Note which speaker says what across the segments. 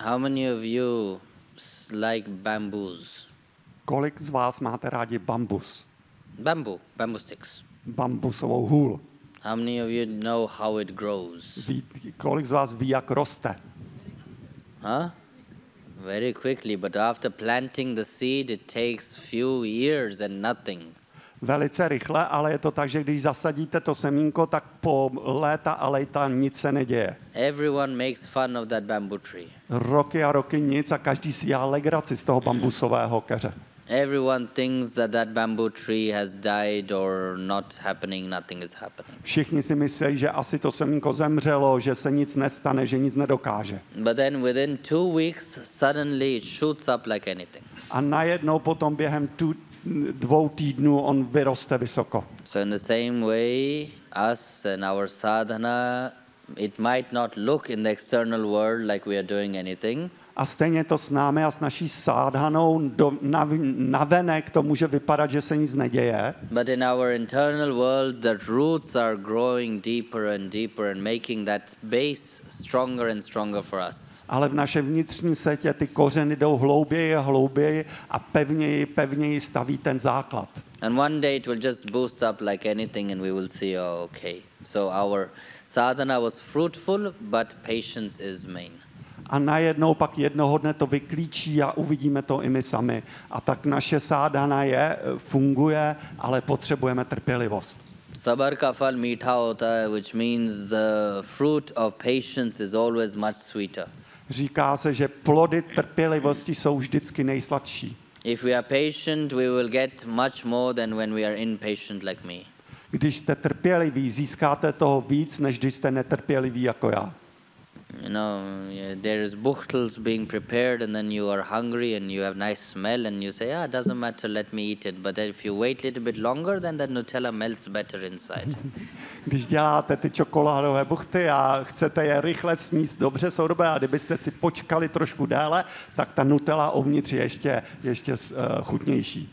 Speaker 1: How many of you like bamboos?
Speaker 2: Kolik z vás máte rádi bambus?
Speaker 1: Bamboo sticks.
Speaker 2: Bambusovou hůl.
Speaker 1: How many of you know how it grows?
Speaker 2: Kolik z vás ví, jak roste?
Speaker 1: Huh? Very quickly, but after planting the seed, it takes few years and nothing.
Speaker 2: Velice rychle, ale je to tak, že když zasadíte to semínko, tak po léta a léta nic se neděje.
Speaker 1: Everyone makes fun of that bamboo tree.
Speaker 2: Roky a roky nic a každý si dělá legraci z toho bambusového keře.
Speaker 1: Everyone thinks that that bamboo tree has died or not happening, nothing is happening.
Speaker 2: Všichni si myslí, že asi to semínko zemřelo, že se nic nestane, že nic nedokáže.
Speaker 1: But then within 2 weeks, suddenly it shoots up like anything.
Speaker 2: A najednou potom během 2 týdnů on vyroste vysoko.
Speaker 1: So in the same way, us and our sadhana, it might not look in the external world like we are doing anything.
Speaker 2: A stejně to s námi a s naší sádhanou navenek to může vypadat, že se nic neděje.
Speaker 1: But in our internal world, the roots are growing deeper and making that base stronger and stronger for us.
Speaker 2: Ale v našem vnitřním světě ty kořeny jdou hlouběji a hlouběji a pevněji staví ten základ.
Speaker 1: And one day it will just boost up like anything and we will see, oh, okay. So our sadhana was fruitful, but patience is main.
Speaker 2: A najednou pak jednoho dne to vyklíčí a uvidíme to i my sami. A tak naše sádhana funguje, ale potřebujeme trpělivost.
Speaker 1: Sabar ka phal meetha hota hai, which means the fruit of patience is always much sweeter.
Speaker 2: Říká se, že plody trpělivosti jsou vždycky nejsladší.
Speaker 1: If we are patient, we will get much more than when we are impatient like me.
Speaker 2: Když jste trpěliví, získáte toho víc, než když jste netrpěliví jako já.
Speaker 1: You know, there is buchtels being prepared and then you are hungry and you have nice smell and you say, it doesn't matter, let me eat it. But if you wait a little bit longer, then the Nutella melts better inside.
Speaker 2: Když děláte ty čokoládové buchty a chcete je rychle sníst, dobře jsou dobré, a kdybyste si počkali trošku déle, tak ta Nutella uvnitř je ještě chutnější.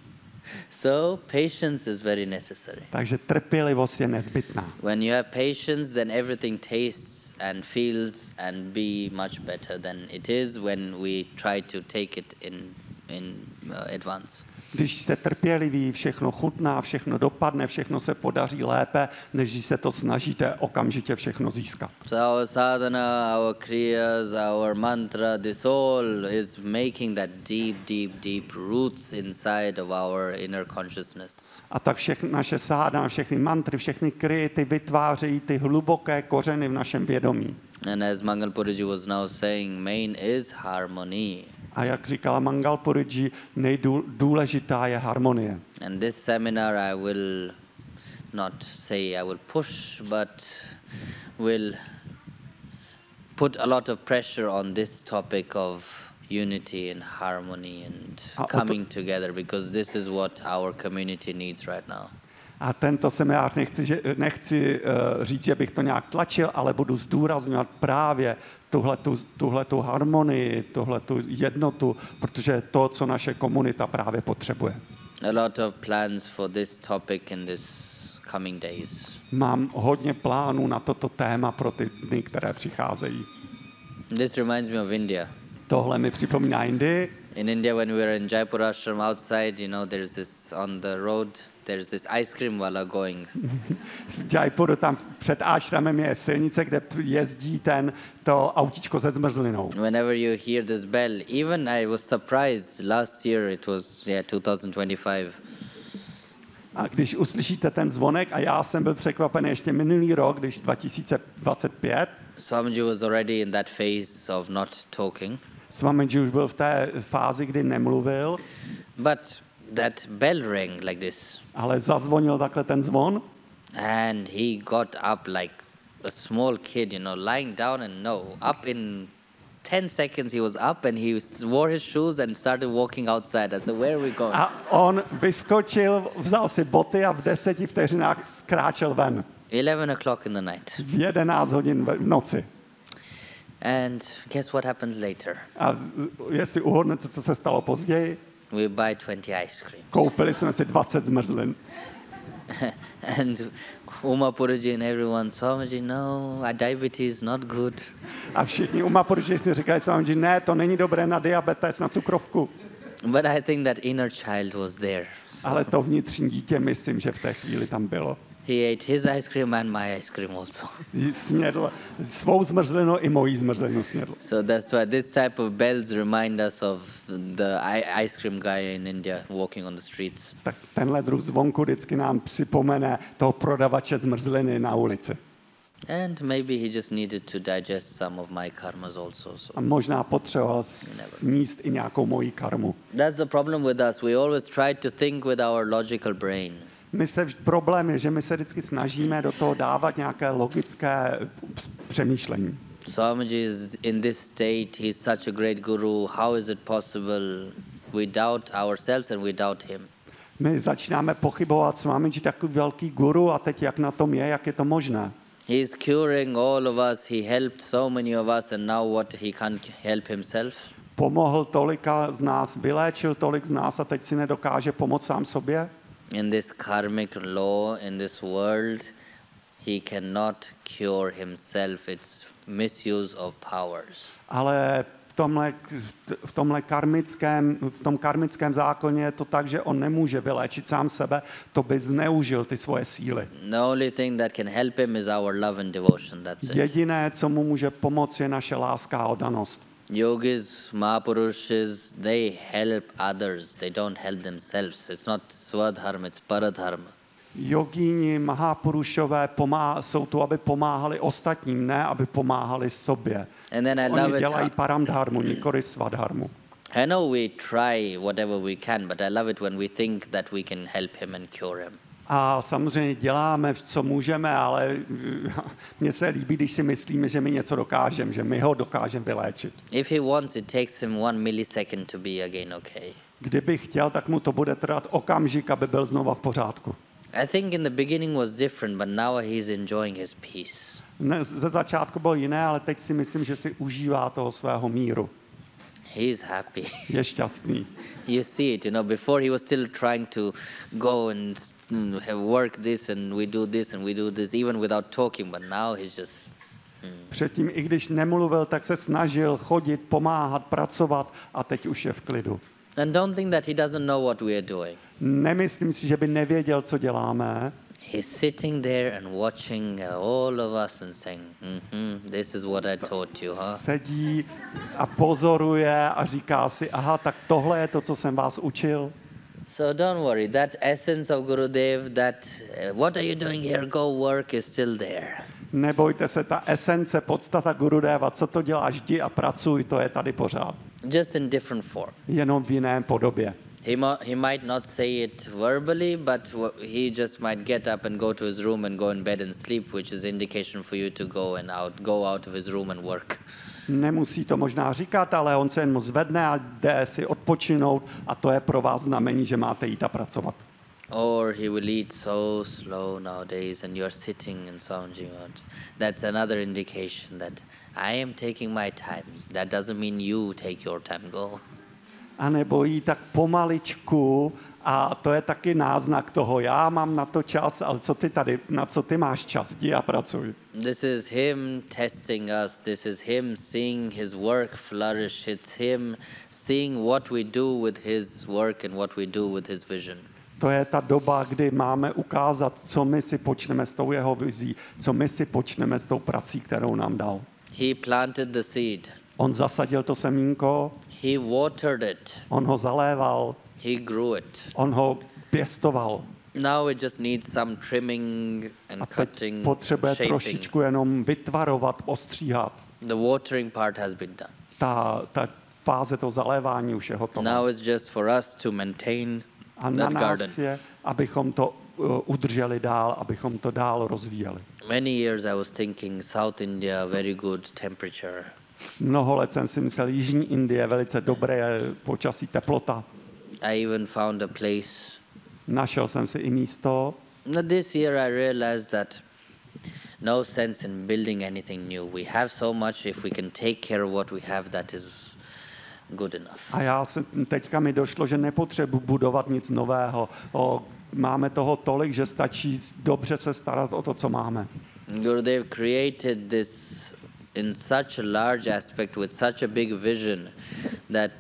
Speaker 1: So patience is very necessary.
Speaker 2: Takže trpělivost je nezbytná.
Speaker 1: When you have patience, then everything tastes and feels and be much better than it is when we try to take it in advance.
Speaker 2: Když jste trpěliví, všechno chutná, všechno dopadne, všechno se podaří lépe, než když se to snažíte okamžitě všechno získat.
Speaker 1: So our sadhana, our kriyas, our mantra, this all is making that deep roots inside of our inner consciousness.
Speaker 2: A tak naše sádhana, všechny mantry, všechny kriy, ty vytvářejí ty hluboké kořeny v našem vědomí.
Speaker 1: And as Mangal Puriji was now saying, main is harmony.
Speaker 2: A jak říkala Mangal Puriji, nejdůležitá je harmonie.
Speaker 1: And this seminar I will not say I will push, but will put a lot of pressure on this topic of unity and harmony and coming together, because this is what our community needs right now.
Speaker 2: A tento seminář nechci říct, že bych to nějak tlačil, ale budu zdůrazňovat právě tuhletu harmonii, tuhletu jednotu, protože je to, co naše komunita právě potřebuje.
Speaker 1: A lot of plans for this topic in this coming days.
Speaker 2: Mám hodně plánů na toto téma pro ty dny, které přicházejí.
Speaker 1: This reminds me of India.
Speaker 2: Tohle mi připomíná Indii.
Speaker 1: In India, when we were in Jaipur ashram outside, there's this on the road, there's this ice cream wala going.
Speaker 2: V Jaipuru tam před ashramem je silnice, kde jezdí to autíčko se zmrzlinou.
Speaker 1: Whenever you hear this bell, even I was surprised. Last year it was 2025.
Speaker 2: A když uslyšíte ten zvonek, a já jsem byl překvapen ještě minulý rok, když 2025.
Speaker 1: Swamiji was already in that phase of not talking.
Speaker 2: Swamiji už byl v té fázi, kdy nemluvil.
Speaker 1: But that bell rang like this.
Speaker 2: Ale zazvonil takhle ten zvon.
Speaker 1: And he got up like a small kid, lying down and up in 10 seconds he was up and he wore his shoes and started walking outside. I said, where are we going?
Speaker 2: A on vyskočil, vzal si boty a v 10 vteřinách skráčel ven.
Speaker 1: 11 o'clock in the night.
Speaker 2: V 11 hodin v noci.
Speaker 1: And guess what happens later?
Speaker 2: A jestli uhodnete, co se stalo později?
Speaker 1: We buy 20 ice cream.
Speaker 2: Koupili jsme si 20 zmrzlin.
Speaker 1: And Uma Purji and everyone, Swamiji, no, diabetes not good.
Speaker 2: A všichni Umapuruši si říkali sami, že ne, to není dobré na diabetes, na cukrovku.
Speaker 1: But I think that inner child was there.
Speaker 2: Ale to vnitřní dítě, myslím, že v té chvíli tam bylo.
Speaker 1: He ate his ice cream and my ice cream also.
Speaker 2: Snědl svou zmrzlinu i mojí zmrzlinu snědl.
Speaker 1: So that's why this type of bells remind us of the ice cream guy in India walking on the streets.
Speaker 2: Tak tenhle druh zvonku vždycky nám připomene toho prodavače zmrzliny na ulici.
Speaker 1: And maybe he just needed to digest some of my karmas also. So
Speaker 2: A možná potřeboval sníst i nějakou moji karmu.
Speaker 1: that's the problem with us. We always try to think with our logical brain.
Speaker 2: Problém je, že my se vždycky snažíme do toho dávat nějaké logické přemýšlení.
Speaker 1: Swamiji is in this state, he's such a great guru. How is it possible? We doubt ourselves and we doubt him.
Speaker 2: My začínáme pochybovat s vámi, že takový velký guru a teď jak na tom je, jak je to možné.
Speaker 1: He's curing all of us. He helped so many of us and now what, he can't help himself?
Speaker 2: Pomohl tolika z nás, vyléčil tolik z nás a teď si nedokáže pomoct sám sobě.
Speaker 1: In this karmic law, in this world, he cannot cure himself. It's misuse of powers.
Speaker 2: Ale v tom karmickém zákoně je to tak, že on nemůže vyléčit sám sebe, to by zneužil ty svoje síly.
Speaker 1: The only thing that can help him is our love and devotion. That's it.
Speaker 2: Jediné, co mu může pomoct, je naše láska a oddanost.
Speaker 1: Yogis, Mahapurushas, they help others. They don't help themselves. It's not swadharma, it's paradharma.
Speaker 2: Jogíni, Mahapurušové jsou tu, aby pomáhali ostatním, ne aby pomáhali sobě.
Speaker 1: And then I love
Speaker 2: Oni
Speaker 1: it.
Speaker 2: dělají paramdharmu, nikoli svadharmu.
Speaker 1: I know we try whatever we can, but I love it when we think that we can help him and cure him.
Speaker 2: A samozřejmě děláme, co můžeme, ale mně se líbí, když si myslíme, že my něco dokážeme, že my ho dokážeme vyléčit.
Speaker 1: If he wants, it takes him 1 millisecond to be again okay.
Speaker 2: Kdyby chtěl, tak mu to bude trvat okamžik, aby byl znova v pořádku.
Speaker 1: I think in the beginning was different, but now he's enjoying his peace.
Speaker 2: Ze začátku bylo jiné, ale teď si myslím, že si užívá toho svého míru.
Speaker 1: He's happy.
Speaker 2: Je šťastný.
Speaker 1: You see it, before he was still trying to go and work this and we do this and we do this, even without talking, but now he's just...
Speaker 2: Předtím, i když nemluvil, tak se snažil chodit, pomáhat, pracovat a teď už je v klidu.
Speaker 1: And don't think that he doesn't know what we are doing.
Speaker 2: Nemyslím si, že by nevěděl, co děláme.
Speaker 1: He's sitting there and watching all of us and saying, this is what I taught you, huh?
Speaker 2: Sedí a pozoruje a říká si, aha, tak tohle je to, co jsem vás učil.
Speaker 1: So don't worry, that essence of Gurudev, that what are you doing here, go work, is still there.
Speaker 2: Nebojte se, ta esence, podstata Gurudeva, co to děláš, jdi a pracuj, to je tady pořád.
Speaker 1: Just in different form.
Speaker 2: Jenom v jiné podobě.
Speaker 1: He might not say it verbally, but he just might get up and go to his room and go in bed and sleep, which is indication for you to go out of his room and work.
Speaker 2: Nemusí to možná říkat, ale on se jen zvedne a jde si odpočinout a to je pro vás znamení, že máte jít a pracovat.
Speaker 1: Or he will eat so slow nowadays and you're sitting in Swamiji. That's another indication that I am taking my time. That doesn't mean you take your time, go.
Speaker 2: A nebo jí tak pomaličku a to je taky náznak toho, já mám na to čas, ale na co ty máš čas, jdi a pracuj.
Speaker 1: This is him testing us. This is him seeing his work flourish. It's him seeing what we do with his work and what we do with his vision.
Speaker 2: To je ta doba, kdy máme ukázat, co my si počneme s tou jeho vizí, co my si počneme s tou prací, kterou nám dal.
Speaker 1: He planted the seed.
Speaker 2: On zasadil to semínko,
Speaker 1: He watered it.
Speaker 2: on ho zaléval,
Speaker 1: He grew it.
Speaker 2: on ho pěstoval.
Speaker 1: Now it just needs some trimming and
Speaker 2: A teď
Speaker 1: cutting,
Speaker 2: potřebuje
Speaker 1: shaping.
Speaker 2: trošičku jenom vytvarovat, ostříhat.
Speaker 1: The watering part has been done.
Speaker 2: Ta fáze toho zalévání už je hotová.
Speaker 1: Now it's just for us to maintain
Speaker 2: A na
Speaker 1: that garden.
Speaker 2: nás je, abychom to udrželi dál, abychom to dál rozvíjeli.
Speaker 1: Many years I was thinking South India, very good temperature.
Speaker 2: Mnoho let jsem si myslel, Jižní Indie, velice dobré počasí, teplota.
Speaker 1: I even found a place.
Speaker 2: Našel jsem si i místo.
Speaker 1: Now this year I realized that no sense in building anything new. We have so much. If we can take care of what we have, that is good enough.
Speaker 2: A teďka mi došlo, že nepotřebuji budovat nic nového. Máme toho tolik, že stačí dobře se starat o to, co máme.
Speaker 1: Gurudev created this in such a large aspect with such a big vision that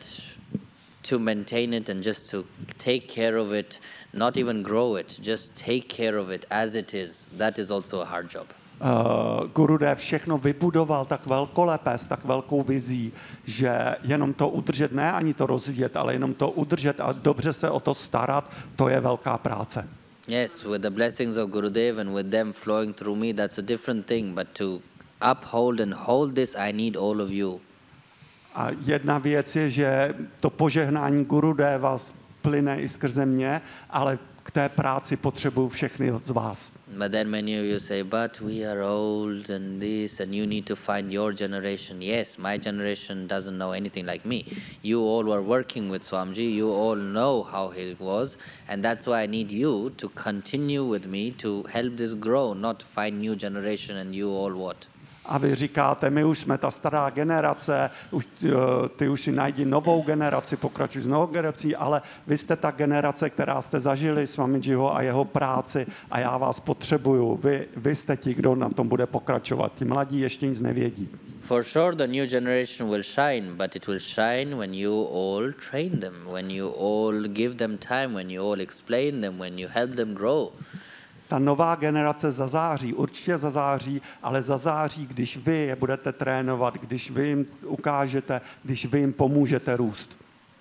Speaker 1: to maintain it and just to take care of it, not even grow it, just take care of it as it is, that is also a hard job.
Speaker 2: Gurudev všechno vybudoval tak velkolepé, s tak velkou vizí, že jenom to udržet, ne ani to rozvíjet, ale jenom to udržet a dobře se o to starat, to je velká práce.
Speaker 1: Yes, with the blessings of Gurudev and with them flowing through me, that's a different thing, but to uphold and hold this, I need all of you.
Speaker 2: A jedna věc je, že to požehnání Gurudeva plyne i skrze mě, ale k té práci potřebuju všechny z vás.
Speaker 1: But then many of you say, but we are old and this, and you need to find your generation. Yes, my generation doesn't know anything like me. You all were working with Swamiji, you all know how he was, and that's why I need you to continue with me to help this grow, not find new generation and you all what?
Speaker 2: A vy říkáte, my už jsme ta stará generace, ty už si najdi novou generaci, pokračuj s novou generací, ale vy jste ta generace, která jste zažili Swamijiho a jeho práci a já vás potřebuju. Vy jste ti, kdo na tom bude pokračovat. Ti mladí ještě nic nevědí.
Speaker 1: For sure the new generation will shine, but it will shine when you all train them, when you all give them time, when you all explain them, when you help them grow.
Speaker 2: Ta nová generace zazáří, určitě zazáří, ale zazáří, když vy je budete trénovat, když vy jim ukážete, když vy jim pomůžete růst.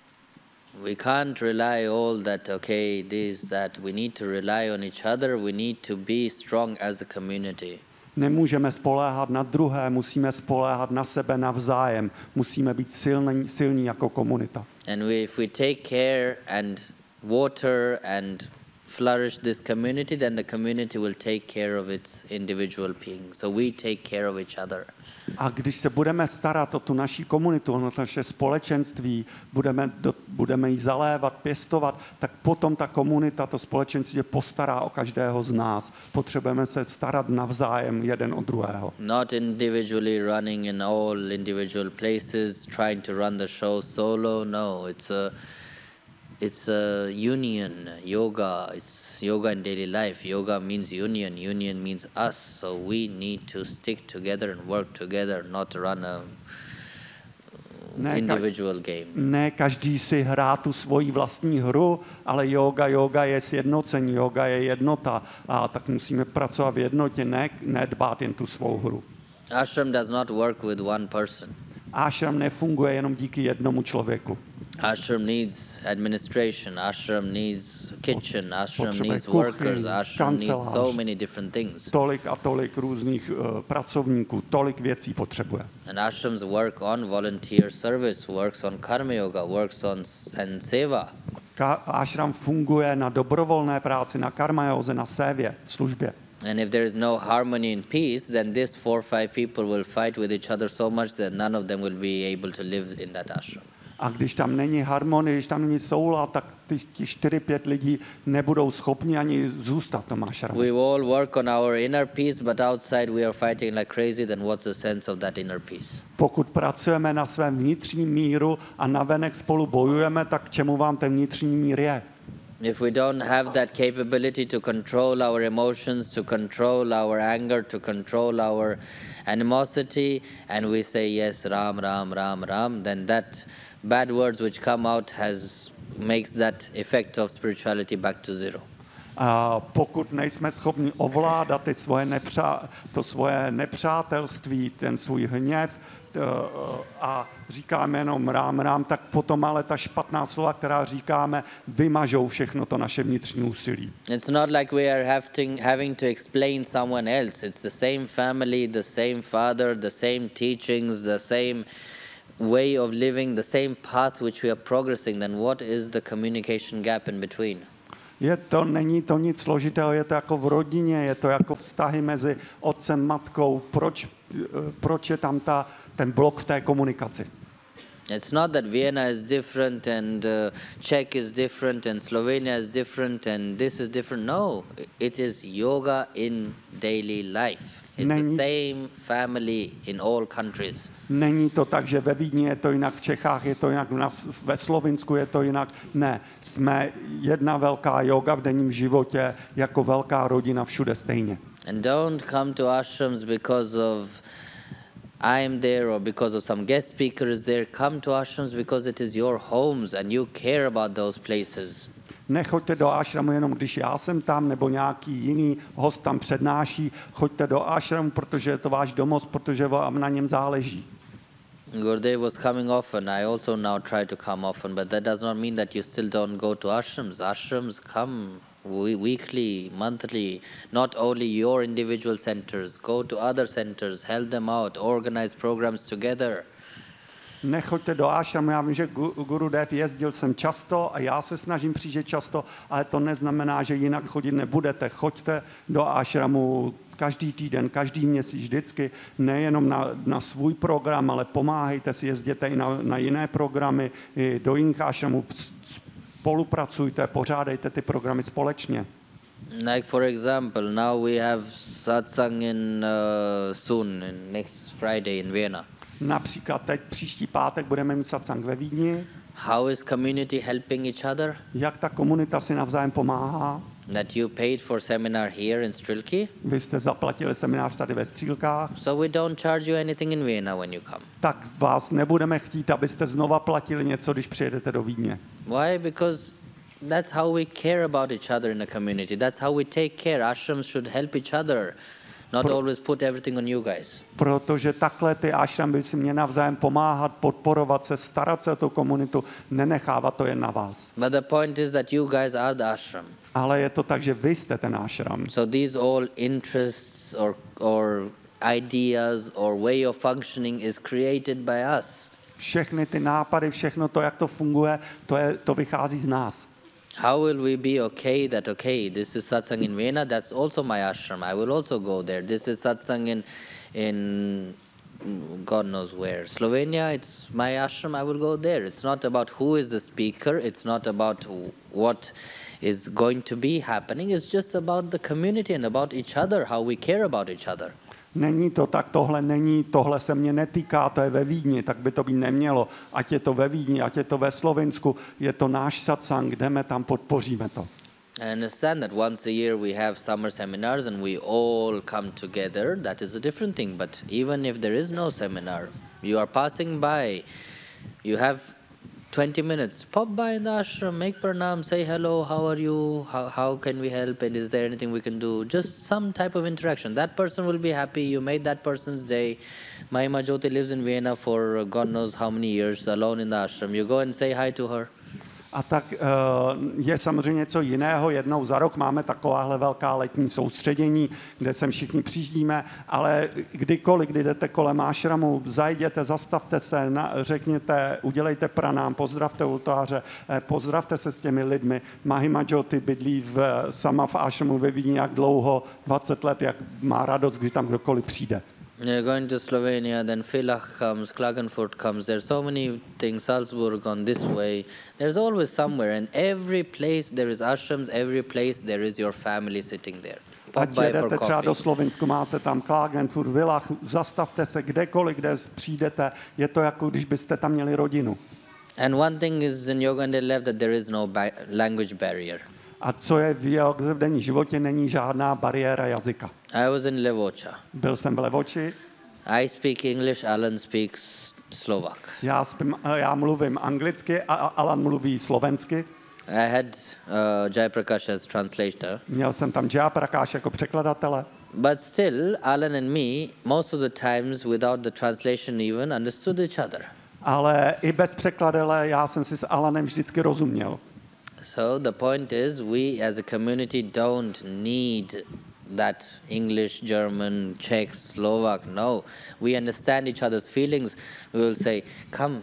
Speaker 1: We can't rely all that, okay, this, that. We need to rely on each other. We need to be strong as a community.
Speaker 2: Nemůžeme spoléhat na druhé, musíme spoléhat na sebe navzájem. Musíme být silní jako komunita.
Speaker 1: And if we take care and water and flourish this community, then the community will take care of its individual being. So we take care of each other.
Speaker 2: A když se budeme starat o tu naší komunitu, o naše společenství, budeme ji zalévat, pěstovat, tak potom ta komunita, to společenství se postará o každého z nás. Potřebujeme se starat navzájem jeden o druhého.
Speaker 1: Not individually running in all individual places, trying to run the show solo. No, it's a union, yoga. It's yoga in daily life. Yoga means union. Union means us. So we need to stick together and work together, not run a individual game.
Speaker 2: Ne každý si hrá tu svoji vlastní hru, ale yoga je sjednocení, yoga je jednota. A tak musíme pracovat v jednotě, ne dbát jen tu svou hru.
Speaker 1: Ashram does not work with one person.
Speaker 2: Ashram nefunguje jenom díky jednomu člověku.
Speaker 1: Ashram needs administration, ashram needs kitchen, ashram needs workers, ashram needs so many different things.
Speaker 2: Tolik a tolik různých pracovníků, tolik věcí potřebuje.
Speaker 1: And ashrams work on volunteer service, works on karma yoga, works on and seva.
Speaker 2: Ashram funguje na dobrovolné práci, na karma józe, na sévě, službě.
Speaker 1: And if there is no harmony and peace, then these 4 or 5 people will fight with each other so much that none of them will be able to live in that ashram.
Speaker 2: A když tam není harmonie, když tam není soulad, tak ty 4-5 lidí nebudou schopni ani zůstat v tom ashramu.
Speaker 1: We all work on our inner peace, but outside we are fighting like crazy, then what's the sense of that inner peace?
Speaker 2: Pokud pracujeme na svém vnitřním míru a navenek spolu bojujeme, tak k čemu vám ten vnitřní mír je?
Speaker 1: If we don't have that capability to control our emotions, to control our anger, to control our animosity, and we say yes, Ram, Ram, Ram, Ram, then that bad words which come out makes that effect of spirituality back to zero.
Speaker 2: A pokud nejsme schopni ovládat to svoje nepřátelství, ten svůj hněv a říkáme jenom rám, tak potom ale ta špatná slova, která říkáme, vymažou všechno to naše vnitřní úsilí.
Speaker 1: It's not like we are having to explain someone else. It's the same family, the same father, the same teachings, the same way of living, the same path which we are progressing. Then what is the communication gap in between?
Speaker 2: Není to nic složitého, je to jako v rodině, je to jako vztahy mezi otcem, matkou. Proč je tam ten blok v té komunikaci?
Speaker 1: It's not that Vienna is different and Czech is different and Slovenia is different and this is different. No, it is yoga in daily life. It's the same family in all countries.
Speaker 2: Není to tak, že ve Vídni je to jinak, v Čechách je to jinak, u nás ve Slovinsku je to jinak. Ne, jsme jedna velká yoga v denním životě, jako velká rodina všude stejně.
Speaker 1: And don't come to ashrams because of I'm there or because of some guest speaker is there. Come to ashrams because it is your homes and you care about those places.
Speaker 2: Nechoďte do ashramu jenom, když já jsem tam, nebo nějaký jiný host tam přednáší. Choďte do ashramu, protože je to váš domov, protože vám na něm záleží.
Speaker 1: Gurudev was coming often. I also now try to come often, but that does not mean that you still don't go to ashrams. Ashrams come weekly, monthly, not only your individual centers. Go to other centers, help them out, organize programs together.
Speaker 2: Nechoďte do ashramu, já vím, že Gurudev jezdil sem často a já se snažím přijít často, ale to neznamená, že jinak chodit nebudete. Choďte do ashramu každý týden, každý měsíc, vždycky, nejenom na svůj program, ale pomáhejte si, jezděte i na jiné programy, i do jiných ashramů, spolupracujte, pořádejte ty programy společně.
Speaker 1: Like for example, now we have satsang in soon, next Friday in Vienna.
Speaker 2: Například teď příští pátek budeme mít satsang ve Vídni.
Speaker 1: How is community helping each other?
Speaker 2: Jak ta komunita si navzájem pomáhá?
Speaker 1: That you paid for seminar here in Strilky?
Speaker 2: Vy jste zaplatili seminář tady ve Střílkách.
Speaker 1: So we don't charge you anything in Vienna when you come.
Speaker 2: Tak vás nebudeme chtít, abyste znova platili něco, když přijedete do Vídně.
Speaker 1: Why? Because that's how we care about each other in a community. That's how we take care. Ashrams should help each other. Not always put everything on you guys.
Speaker 2: Protože takhle ty ashramy by si měly navzájem pomáhat, podporovat se, starat se o tu komunitu, nenechávat to jen na vás.
Speaker 1: But the point is that you guys are the ashram.
Speaker 2: Ale je to tak, že vy jste ten ashram.
Speaker 1: So these all interests or ideas or way of functioning is created by us.
Speaker 2: Všechny ty nápady, všechno to, jak to funguje, to vychází z nás.
Speaker 1: How will we be okay that, okay, this is satsang in Vienna, that's also my ashram, I will also go there. This is satsang in God knows where. Slovenia, it's my ashram, I will go there. It's not about who is the speaker, it's not about what is going to be happening, it's just about the community and about each other, how we care about each other.
Speaker 2: Není to tak, tohle se mě netýká, to je ve Vídni, tak by to být nemělo. Ať je to ve Vídni, ať je to ve Slovinsku, je to náš satsang, jdeme tam, podpoříme to.
Speaker 1: I understand that once a year we have summer seminars and we all come together, that is a different thing. But even if there is no seminar, you are passing by, you have 20 minutes, pop by in the ashram, make pranam, say hello, how are you, how can we help, and is there anything we can do? Just some type of interaction. That person will be happy, you made that person's day. Mahima Jyoti lives in Vienna for God knows how many years, alone in the ashram. You go and say hi to her.
Speaker 2: A tak je samozřejmě něco jiného. Jednou za rok máme takováhle velká letní soustředění, kde sem všichni přijíždíme, ale kdykoliv, kdy jdete kolem ashramu, zajděte, zastavte se, řekněte, udělejte pranám, pozdravte oltáře, pozdravte se s těmi lidmi. Mahima Jyoti bydlí sama v ashramu ve Vídni jak dlouho, 20 let, jak má radost, když tam kdokoliv přijde.
Speaker 1: You're going to Slovenia, then Villach comes, Klagenfurt comes. There's so many things, Salzburg on this way. There's always somewhere, and every place there is ashrams, every place there is your family sitting there.
Speaker 2: Ať jedete třeba do Slovinsku, máte tam Klagenfurt, Villach, zastavte se kdekoliv, kde přijdete, je to jako když byste tam měli rodinu.
Speaker 1: And one thing is in Yoga and Left that there is no language barrier.
Speaker 2: A co je v denní životě, není žádná bariéra jazyka.
Speaker 1: I was in Levoča.
Speaker 2: Byl jsem v Levoči.
Speaker 1: I speak English, Alan speaks Slovak.
Speaker 2: Já mluvím anglicky a Alan mluví slovensky.
Speaker 1: I had Jayaprakash as translator.
Speaker 2: Měl jsem tam Jayaprakash jako překladatele.
Speaker 1: But still, Alan and me, most of the times without the translation even, understood each other.
Speaker 2: Ale i bez překladatele já jsem si s Alanem vždycky rozuměl.
Speaker 1: So the point is, we as a community don't need that English, German, Czech, Slovak. No, we understand each other's feelings. We will say, come.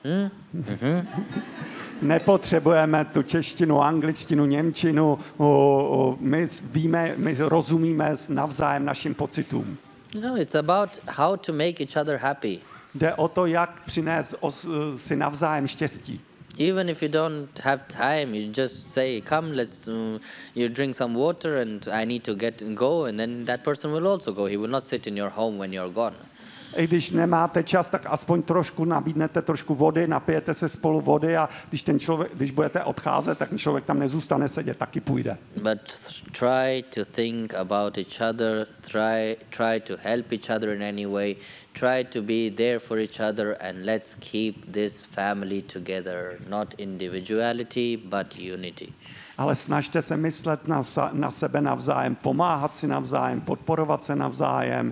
Speaker 2: Nepotřebujeme tu češtinu, angličtinu, němčinu. My víme, my rozumíme navzájem našim pocitům.
Speaker 1: No, it's about how to make each other happy.
Speaker 2: Jde o to, jak přinést si navzájem štěstí.
Speaker 1: Even if you don't have time, you just say, come, you drink some water and I need to go, and then that person will also go. He will not sit in your home when you're gone.
Speaker 2: I když nemáte čas, tak aspoň trošku nabídnete trošku vody, napijete se spolu vody a když budete odcházet, tak člověk tam nezůstane sedět, taky půjde.
Speaker 1: But try to think about each other, try to help each other in any way, try to be there for each other, and let's keep this family together, not individuality, but unity.
Speaker 2: Ale snažte se myslet na sebe navzájem, pomáhat si navzájem, podporovat se navzájem.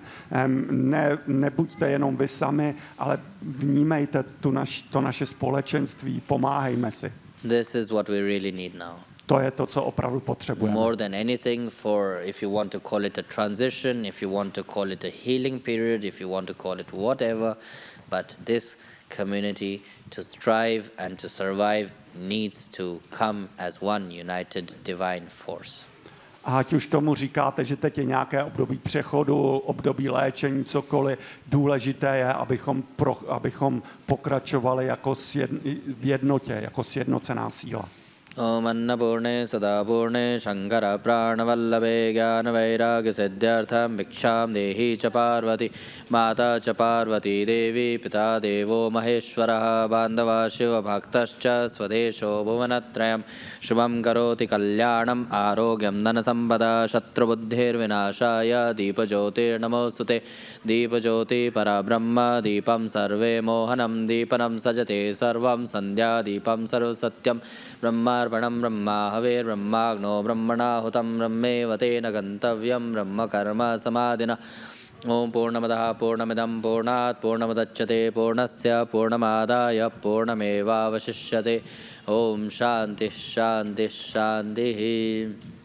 Speaker 2: Nebuďte jenom vy sami, ale vnímejte to naše společenství, pomáhejme si.
Speaker 1: This is what we really need now.
Speaker 2: To je to, co opravdu potřebujeme.
Speaker 1: More than anything, if you want to call it a transition, if you want to call it a healing period, if you want to call it whatever, but this community to strive and to survive needs to come as one united divine force.
Speaker 2: A ať už tomu říkáte, že teď je nějaké období přechodu, období léčení, cokoliv, důležité je, abychom pokračovali v jednotě, jako sjednocená síla.
Speaker 1: Om Annapurne Sadapurne Shankara Pranavallabhe Jnana Vairagya Siddhyartham Bhiksham Dehi Cha Parvati Mata Cha Parvati Devi Pita Devo Maheshwaraha Bandhava Shiva Bhaktascha Swadesho Bhuvanatrayam Shubham Karoti Kalyanam Arogyam Dhanasampada Shatrabuddhir Vinashaya Deepajyotir Namostute Deepajyoti Parabrahma Deepam Sarve Mohanam Deepanam Sajate Sarvam Sandhya Deepam Sarvasatyam Brahmarpanam Brahma Haver Brahmagno Brahmana Hutam Brahmeva Tena Gantavyam Brahma Karma Samadhina Om Purnamadaha Purnamidam Purnat Purnamadachyate Purnasya Purnamadaya Purnameva Vashishyate Om Shanti Shanti Shanti